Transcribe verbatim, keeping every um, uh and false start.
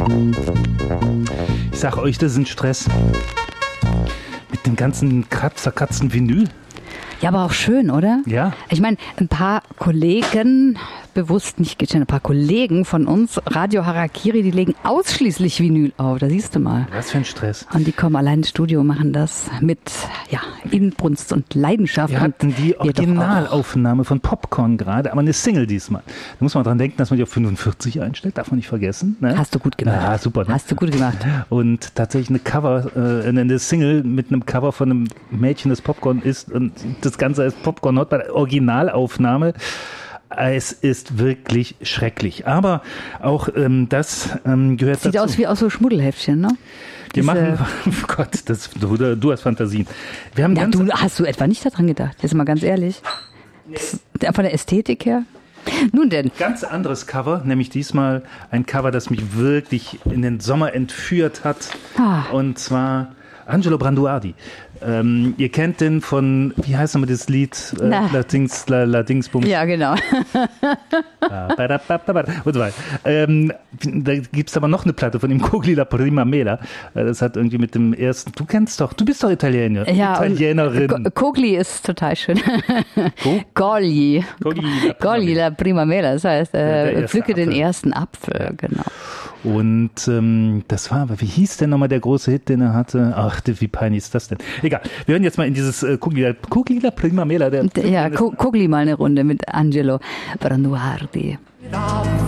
Ich sag euch, das ist ein Stress. Mit dem ganzen zerkratzten Vinyl. Ja, aber auch schön, oder? Ja. Ich meine, ein paar Kollegen, bewusst nicht gestellt, ein paar Kollegen von uns, Radio Harakiri, die legen ausschließlich Vinyl auf. Da siehst du mal. Was für ein Stress. Und die kommen allein ins Studio und machen das mit ja, Inbrunst und Leidenschaft. Wir hatten die Originalaufnahme von Popcorn gerade, aber eine Single diesmal. Da muss man dran denken, dass man die auf fünfundvierzig einstellt, darf man nicht vergessen. Ne? Hast du gut gemacht. Ja, super. Ne? Hast du gut gemacht. Und tatsächlich eine Cover, äh, eine Single mit einem Cover von einem Mädchen, das Popcorn isst und das Ganze als Popcorn Hot bei der Originalaufnahme. Es ist wirklich schrecklich. Aber auch ähm, das ähm, gehört Sieht dazu. Sieht aus wie aus so Schmuddelheftchen, ne? Wir Diese, machen, oh Gott, das, du, du hast Fantasien. Wir haben ja, ganz, du hast du etwa nicht daran gedacht? Jetzt mal ganz ehrlich. Nee. Von der Ästhetik her? Nun denn. Ganz anderes Cover, nämlich diesmal ein Cover, das mich wirklich in den Sommer entführt hat. Ah. Und zwar Angelo Branduardi. Ähm, ihr kennt den von, wie heißt nochmal das Lied? Äh, Latings, la, la Dingsbums. Ja, genau. Und so weiter. Ähm, da gibt es aber noch eine Platte von ihm, Cogli la Prima Mela. Das hat irgendwie mit dem ersten, du kennst doch, du bist doch Italiener. Ja, Italienerin. Cogli ist total schön. Gogli. Gogli la Prima Mela, das heißt, äh, ja, pflücke den ersten Apfel, genau. Und ähm, das war, wie hieß denn nochmal der große Hit, den er hatte? Ach, wie peinlich ist das denn? Egal, wir hören jetzt mal in dieses äh, Cogli la Prima Mela. Der ja, Cogli mal eine Runde mit Angelo Branduardi.